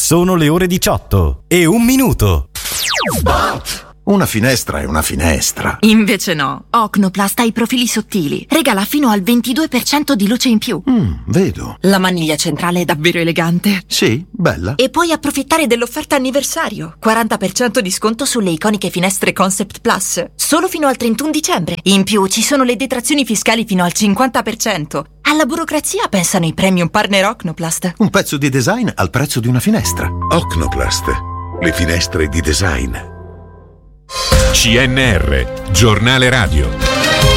Sono le ore 18:01. Una finestra è una finestra. Invece no. Ocnoplast ha i profili sottili. Regala fino al 22% di luce in più. Vedo. La maniglia centrale è davvero elegante. Sì, bella. E puoi approfittare dell'offerta anniversario. 40% di sconto sulle iconiche finestre Concept Plus. Solo fino al 31 dicembre. In più ci sono le detrazioni fiscali fino al 50%. Alla burocrazia pensano i premium partner Ocnoplast. Un pezzo di design al prezzo di una finestra. Ocnoplast. Le finestre di design. CNR, giornale radio.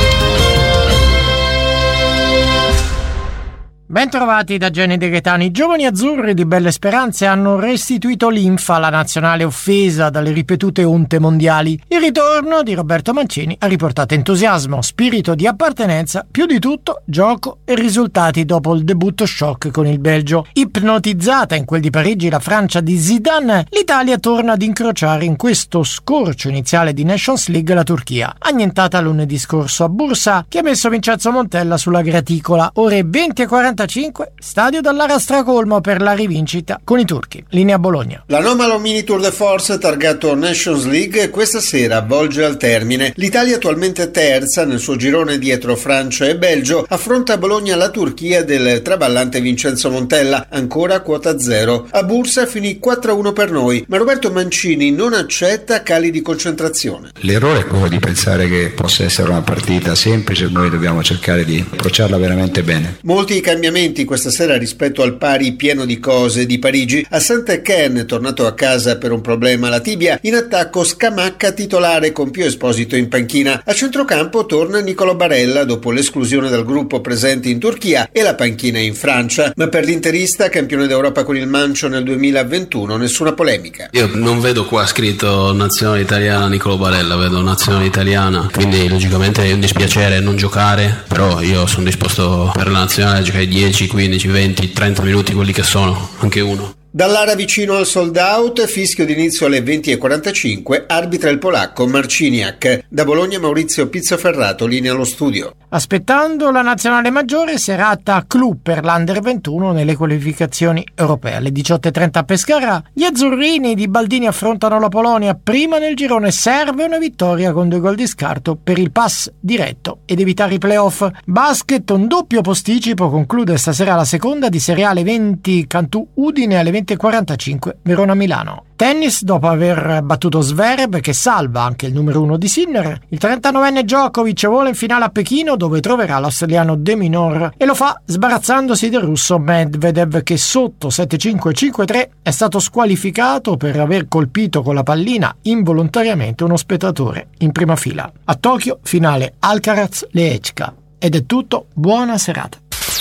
Bentrovati da Gianni De Gaetani. I giovani azzurri di Belle Speranze hanno restituito linfa alla nazionale offesa dalle ripetute onte mondiali. Il ritorno di Roberto Mancini ha riportato entusiasmo, spirito di appartenenza, più di tutto gioco e risultati dopo il debutto shock con il Belgio. Ipnotizzata in quel di Parigi la Francia di Zidane, l'Italia torna ad incrociare in questo scorcio iniziale di Nations League la Turchia, annientata lunedì scorso a Bursa, che ha messo Vincenzo Montella sulla graticola. Ore 20:45, stadio Dallara stracolmo per la rivincita con i turchi. Linea Bologna. L'anomalo mini Tour de Force targato Nations League questa sera volge al termine. L'Italia, attualmente terza nel suo girone dietro Francia e Belgio, affronta a Bologna la Turchia del traballante Vincenzo Montella, ancora quota zero. A Bursa finì 4-1 per noi, ma Roberto Mancini non accetta cali di concentrazione. L'errore è quello di pensare che possa essere una partita semplice, noi dobbiamo cercare di approcciarla veramente bene. Molti cambiamenti questa sera rispetto al pari pieno di cose di Parigi. Assente Ken, tornato a casa per un problema alla tibia, in attacco Scamacca titolare con Pio Esposito in panchina. A centrocampo torna Niccolò Barella dopo l'esclusione dal gruppo presente in Turchia e la panchina in Francia, ma per l'interista, campione d'Europa con il Mancio nel 2021, nessuna polemica. Io non vedo qua scritto nazionale italiana Niccolò Barella, vedo nazionale italiana, quindi logicamente è un dispiacere non giocare, però io sono disposto per la nazionale a giocare 10, 15, 20, 30 minuti, quelli che sono, anche uno. Dall'area vicino al sold out, fischio d'inizio alle 20:45, arbitra il polacco Marciniak. Da Bologna Maurizio Pizzoferrato, linea allo studio. Aspettando la nazionale maggiore, serata clou per l'Under 21 nelle qualificazioni europee. Alle 18:30 a Pescara, gli azzurrini di Baldini affrontano la Polonia. Prima nel girone serve una vittoria con 2 gol di scarto per il pass diretto ed evitare i playoff. Basket, un doppio posticipo, conclude stasera la seconda di Serie A alle 20 Cantù Udine, alle 20:45 Verona-Milano. Tennis, dopo aver battuto Zverev, che salva anche il numero 1 di Sinner, il 39enne Djokovic vola in finale a Pechino, dove troverà l'australiano De Minaur, e lo fa sbarazzandosi del russo Medvedev, che sotto 7-5 e 5-3 è stato squalificato per aver colpito con la pallina involontariamente uno spettatore in prima fila. A Tokyo, finale Alcaraz-Lehečka. Ed è tutto, buona serata.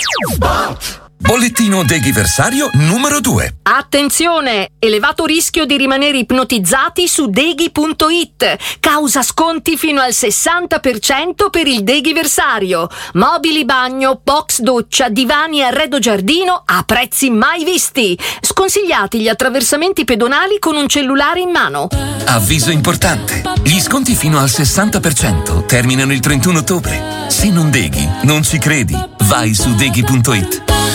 Bollettino deghiversario numero 2. Attenzione! Elevato rischio di rimanere ipnotizzati su deghi.it. Causa sconti fino al 60% per il deghiversario. Mobili bagno, box doccia, divani e arredo giardino a prezzi mai visti. Sconsigliati gli attraversamenti pedonali con un cellulare in mano. Avviso importante. Gli sconti fino al 60% terminano il 31 ottobre. Se non deghi, non ci credi. Vai su deghi.it.